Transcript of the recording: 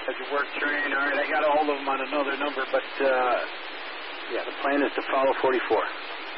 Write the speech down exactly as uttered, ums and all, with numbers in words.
Had your work train. All right, I got a hold of him on another number, but, uh, yeah, the plan is to follow forty-four.